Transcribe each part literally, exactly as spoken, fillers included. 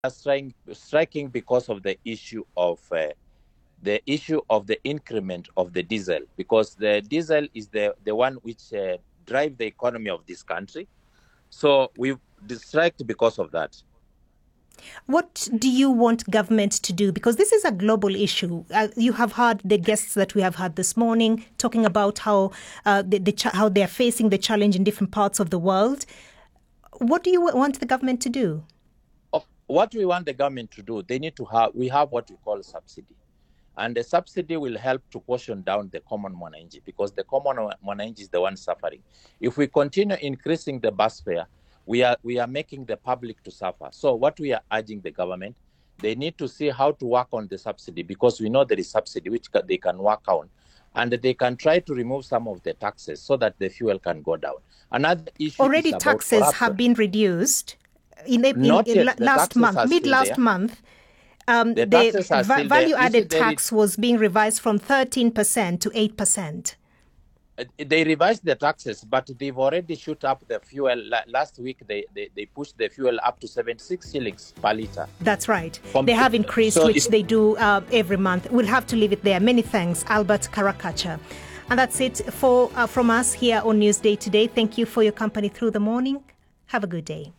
striking, striking because of the issue of uh, the issue of the increment of the diesel, because the diesel is the, the one which uh, drive the economy of this country. So we've striked because of that. What do you want government to do? Because this is a global issue. Uh, you have heard the guests that we have had this morning talking about how uh, the, the ch- how they are facing the challenge in different parts of the world. What do you want the government to do? Of what we want the government to do, they need to have, we have what we call a subsidy. And the subsidy will help to cushion down the common mwananchi, because the common mwananchi is the one suffering. If we continue increasing the bus fare, we are we are making the public to suffer. So what we are urging the government, they need to see how to work on the subsidy, because we know there is subsidy which they can work on, and they can try to remove some of the taxes so that the fuel can go down. Another issue Already is about taxes corruption. have been reduced in, in, Not in, in yet. The last taxes month, are mid still last there. month. Um, The the taxes are va- still there. You see, value-added there tax is- was being revised from thirteen percent to eight percent. Uh, They revised the taxes, but they've already shoot up the fuel. La- Last week, they, they, they pushed the fuel up to seventy-six shillings per litre. That's right. From- They have increased, so which it- they do uh, every month. We'll have to leave it there. Many thanks, Albert Karakacha. And that's it for uh, from us here on Newsday today. Thank you for your company through the morning. Have a good day.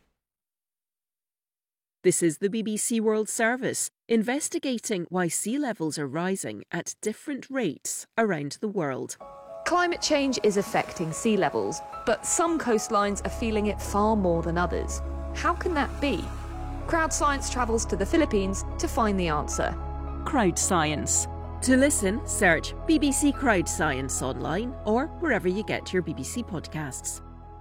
This is the B B C World Service, investigating why sea levels are rising at different rates around the world. Climate change is affecting sea levels, but some coastlines are feeling it far more than others. How can that be? Crowd Science travels to the Philippines to find the answer. Crowd Science. To listen, search B B C Crowd Science online or wherever you get your B B C podcasts.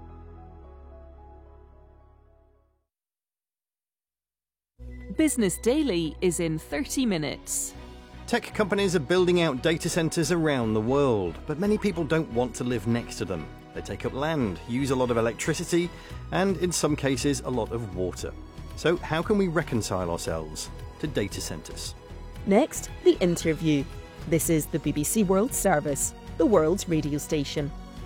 Business Daily is in thirty minutes. Tech companies are building out data centres around the world, but many people don't want to live next to them. They take up land, use a lot of electricity, and in some cases a lot of water. So how can we reconcile ourselves to data centres? Next, the interview. This is the B B C World Service, the world's radio station.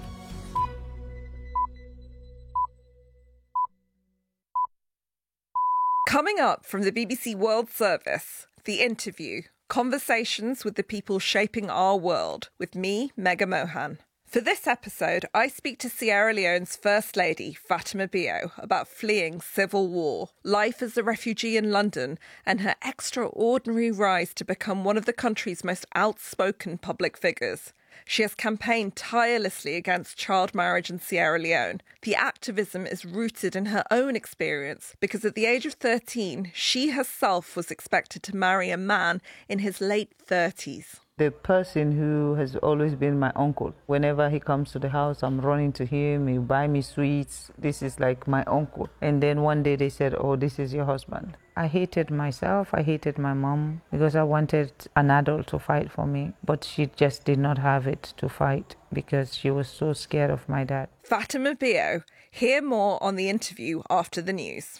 Coming up from the B B C World Service, the interview, conversations with the people shaping our world, with me, Mega Mohan. For this episode, I speak to Sierra Leone's First Lady, Fatima Bio, about fleeing civil war, life as a refugee in London, and her extraordinary rise to become one of the country's most outspoken public figures. She has campaigned tirelessly against child marriage in Sierra Leone. The activism is rooted in her own experience because at the age of thirteen, she herself was expected to marry a man in his late thirties. The person who has always been my uncle. Whenever he comes to the house, I'm running to him. He buy me sweets. This is like my uncle. And then one day they said, oh, this is your husband. I hated myself. I hated my mom because I wanted an adult to fight for me. But she just did not have it to fight because she was so scared of my dad. Fatima Bio. Hear more on the interview after the news.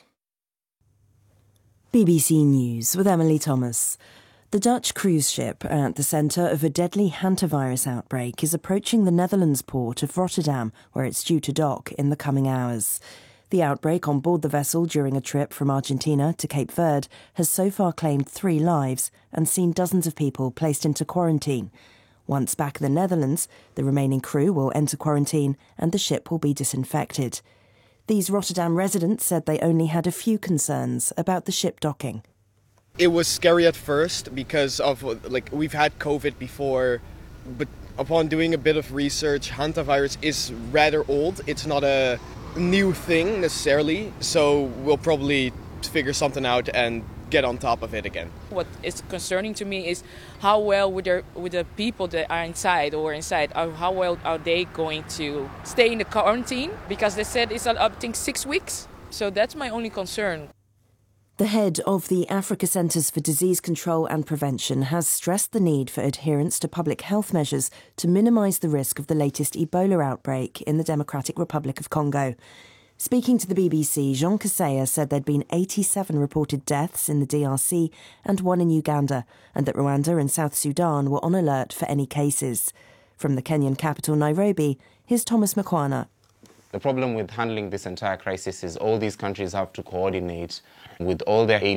B B C News with Emily Thomas. The Dutch cruise ship at the centre of a deadly hantavirus outbreak is approaching the Netherlands port of Rotterdam, where it's due to dock in the coming hours. The outbreak on board the vessel during a trip from Argentina to Cape Verde has so far claimed three lives and seen dozens of people placed into quarantine. Once back in the Netherlands, the remaining crew will enter quarantine and the ship will be disinfected. These Rotterdam residents said they only had a few concerns about the ship docking. It was scary at first because of, like, we've had COVID before, but upon doing a bit of research, hantavirus is rather old. It's not a new thing necessarily, so we'll probably figure something out and get on top of it again. What is concerning to me is how well with, their, with the people that are inside or inside, how well are they going to stay in the quarantine? Because they said it's, I think, six weeks. So that's my only concern. The head of the Africa Centres for Disease Control and Prevention has stressed the need for adherence to public health measures to minimise the risk of the latest Ebola outbreak in the Democratic Republic of Congo. Speaking to the B B C, Jean Kaseya said there'd been eighty-seven reported deaths in the D R C and one in Uganda, and that Rwanda and South Sudan were on alert for any cases. From the Kenyan capital, Nairobi, here's Thomas Makwana. The problem with handling this entire crisis is all these countries have to coordinate with all their